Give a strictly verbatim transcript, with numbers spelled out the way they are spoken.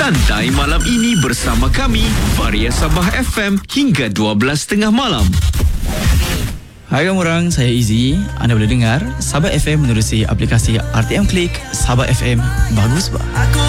Santai malam ini bersama kami, Varia Sabah F M hingga dua belas tiga puluh malam. Hai orang, saya Izzy. Anda boleh dengar Sabah F M menerusi aplikasi R T M Klik. Sabah F M, bagus bah.